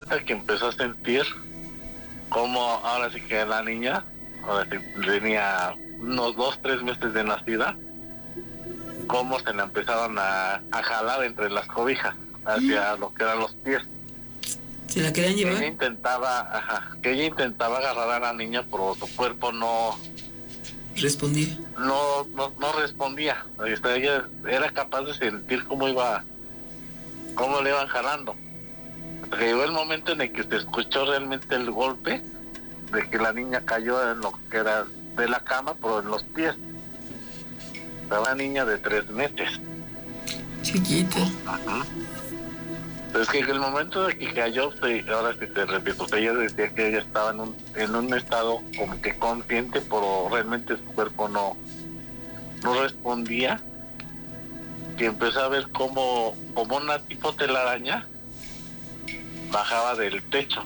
cuenta que empezó a sentir como ahora sí que la niña, ahora sí tenía unos 2-3 meses de nacida, cómo se le empezaron a jalar entre las cobijas hacia lo que eran los pies. ¿Se la querían llevar? Que ella intentaba agarrar a la niña, pero su cuerpo no respondía. No respondía. Ella era capaz de sentir cómo le iban jalando. Porque llegó el momento en el que se escuchó realmente el golpe de que la niña cayó en lo que era de la cama, pero en los pies. Era una niña de 3 meses. Chiquita. Ajá. Es que en el momento de que cayó, ahora sí te repito, ella decía que ella estaba en un estado como que consciente, pero realmente su cuerpo no respondía. Y empezó a ver como una tipo telaraña bajaba del techo.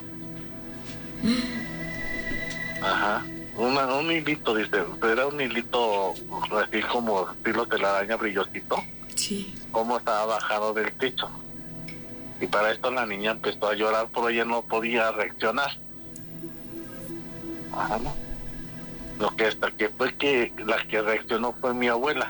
Ajá. Un hilito, dice, era un hilito así como estilo telaraña brillosito. Sí. Como estaba bajado del techo. Y para esto la niña empezó a llorar, pero ella no podía reaccionar. Ajá, ¿no? Lo que hasta que fue que la que reaccionó fue mi abuela.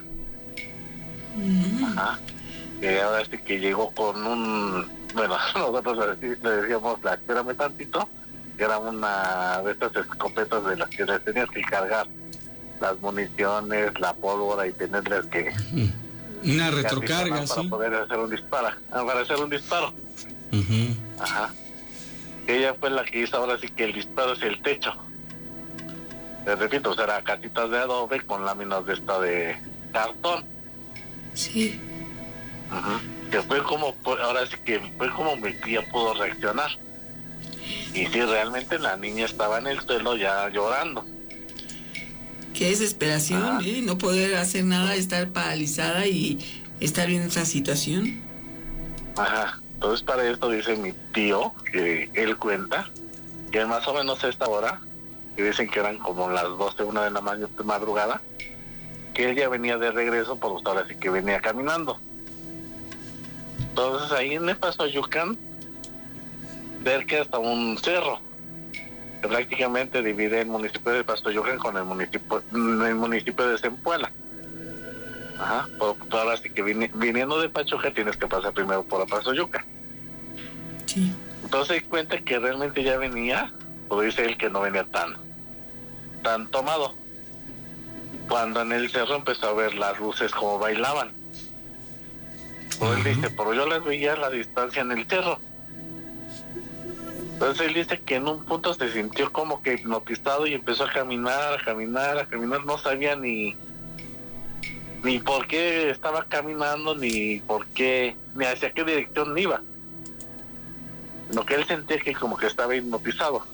Ajá. Que ahora sí que llegó con nosotros le decíamos espérame tantito, que era una de estas escopetas de las que les tenías que cargar las municiones, la pólvora y tenerles que... Una retrocarga, para sí. poder hacer un disparo. Para hacer un disparo. Ajá. Ella fue la que hizo ahora sí que el disparo hacia el techo. Les repito, era casitas de adobe con láminas de cartón. Sí. Que fue como, ahora sí que fue como mi tía pudo reaccionar. Y sí, realmente la niña estaba en el suelo ya llorando. Qué desesperación, no poder hacer nada, estar paralizada y estar en esa situación. Ajá. Entonces para esto dice mi tío, que él cuenta, que más o menos a esta hora, que dicen que eran como las 12, 1 de la madrugada, que él ya venía de regreso, por ahora sí que venía caminando. Entonces ahí en el Paso Yucán, ver que hasta un cerro, que prácticamente divide el municipio de Pastoyucan con el municipio de Zempuela. Ajá, pero ahora sí que viniendo de Pachuca tienes que pasar primero por Pastoyucan. Sí. Entonces cuenta que realmente ya venía, o dice él que no venía tan tomado. Cuando en el cerro empezó a ver las luces como bailaban. Pues él dice, pero yo las veía a la distancia en el cerro. Entonces él dice que en un punto se sintió como que hipnotizado y empezó a caminar, no sabía ni por qué estaba caminando, ni hacia qué dirección iba. Lo que él sentía que como que estaba hipnotizado.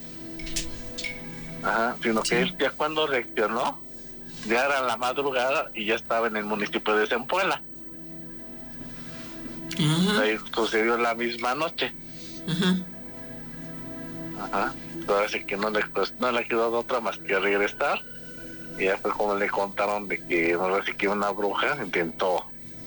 Ajá, sino que él ya cuando reaccionó, ya era la madrugada y ya estaba en el municipio de Zempuela. Ahí sucedió la misma noche. Ajá. Entonces que no le quedó otra más que regresar. Y ya fue como le contaron de que ahora sí que una bruja intentó,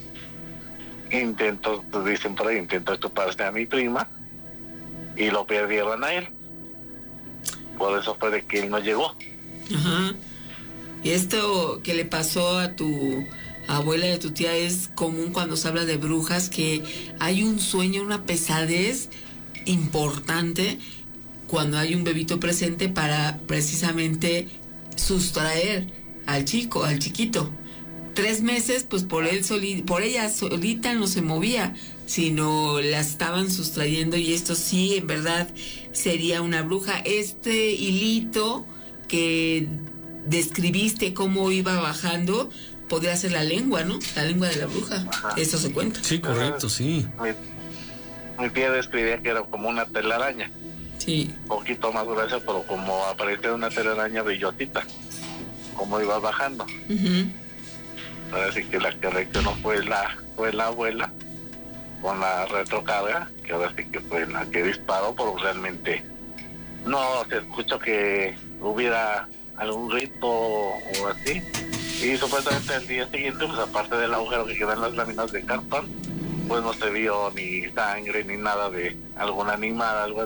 pues dicen por ahí, intentó chuparse a mi prima y lo perdieron a él. Por eso fue de que él no llegó. Ajá. Y esto que le pasó a tu abuela y a tu tía es común cuando se habla de brujas, que hay un sueño, una pesadez importante cuando hay un bebito presente para precisamente sustraer al chiquito. 3 meses, pues por ella solita no se movía, sino la estaban sustrayendo, y esto sí, en verdad, sería una bruja. Este hilito que describiste cómo iba bajando, podría ser la lengua, ¿no? La lengua de la bruja. Ajá. Eso se cuenta. Sí, correcto, sí. Mi tía describía que era como una telaraña. Sí. Un poquito más gruesa, pero como aparecía una telaraña brillosita, como iba bajando. Así que la que reaccionó fue la abuela con la retrocarga, que ahora sí que fue la que disparó, pero realmente no se escuchó que hubiera algún grito o así. Y supuestamente al día siguiente, pues aparte del agujero que quedó en las láminas de cartón, pues no se vio ni sangre ni nada de algún animal, algo